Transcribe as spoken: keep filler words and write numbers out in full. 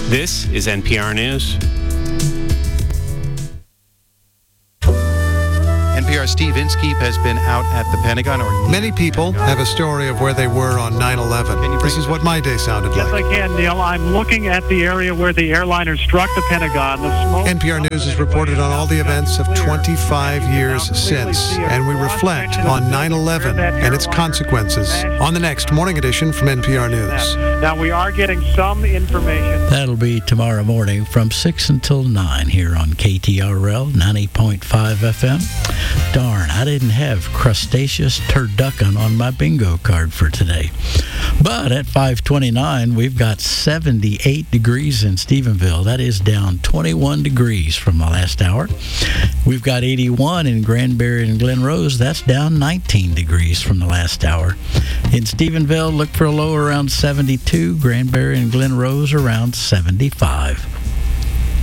This is N P R News. N P R's Steve Inskeep has been out at the Pentagon. Or Many people have a story of where they were on nine eleven. This is what my day sounded Yes, like. I can, Neil. I'm looking at the area where the airliner struck the Pentagon. The smoke N P R News has reported on all the events of twenty-five years since, and we reflect on nine eleven and its consequences on the next Morning Edition from N P R News. Now, we are getting some information. That'll be tomorrow morning from six until nine here on K T R L ninety point five F M. Darn, I didn't have crustaceous turducken on my bingo card for today. But at five twenty-nine, we've got seventy-eight degrees in Stephenville. That is down twenty-one degrees from the last hour. We've got eighty-one in Granbury and Glen Rose. That's down nineteen degrees from the last hour. In Stephenville, look for a low around seventy-two. Granbury and Glen Rose around seventy-five.